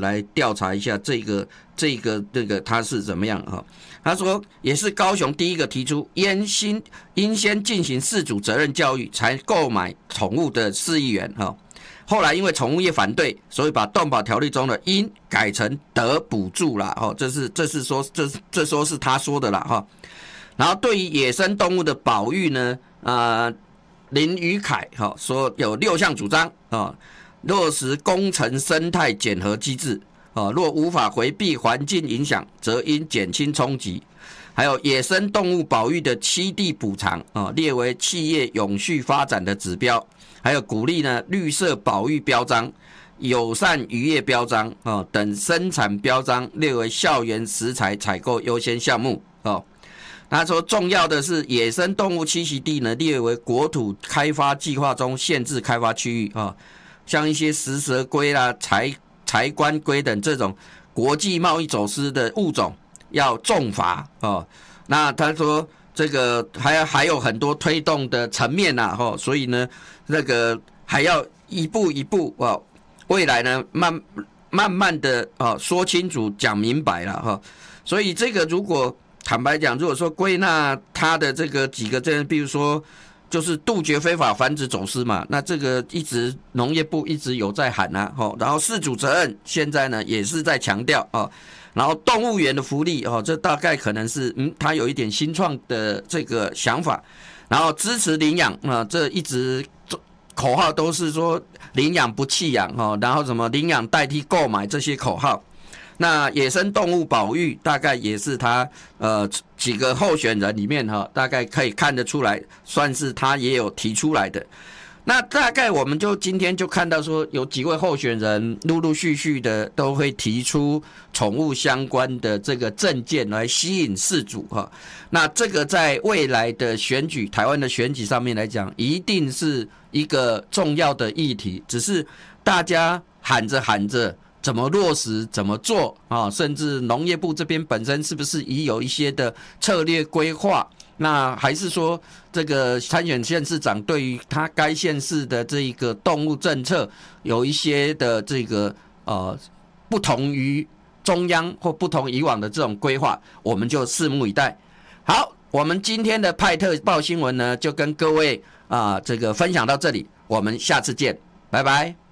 来调查一下这个他是怎么样哈。他说也是高雄第一个提出应先进行饲主责任教育才购买宠物的市议员哈。后来因为宠物业反对，所以把动保条例中的应改成得补助啦哈。这说是他说的啦哈。然后对于野生动物的保育呢，林宇凯说有6项主张啊，落实工程生态检核机制啊，若无法回避环境影响，则应减轻冲击。还有野生动物保育的栖地补偿啊，列为企业永续发展的指标。还有鼓励呢绿色保育标章、友善渔业标章啊等生产标章列为校园食材采购优先项目哦。他说重要的是野生动物栖息地呢列为国土开发计划中限制开发区域啊，像一些食蛇龟啦、柴棺龟等这种国际贸易走私的物种要重罚哦。那他说这个还有很多推动的层面呐所以呢那个还要一步一步未来呢慢慢的说清楚讲明白了所以这个如果坦白讲，如果说归纳他的这个几个比如说就是杜绝非法繁殖走私嘛，那这个农业部一直有在喊然后饲主责任现在呢也是在强调然后动物园的福利这大概可能是他有一点新创的这个想法，然后支持领养这一直口号都是说领养不弃养然后什么领养代替购买这些口号。那野生动物保育大概也是他几个候选人里面大概可以看得出来，算是他也有提出来的。那大概我们就今天就看到说有几位候选人陆陆续续的都会提出宠物相关的这个政见来吸引饲主那这个在未来的选举，台湾的选举上面来讲，一定是一个重要的议题，只是大家喊着怎么落实怎么做甚至农业部这边本身是不是已有一些的策略规划，那还是说这个参选县市长对于他该县市的这个动物政策有一些的这个不同于中央或不同以往的这种规划，我们就拭目以待。好，我们今天的派特报新闻呢就跟各位这个分享到这里，我们下次见，拜拜。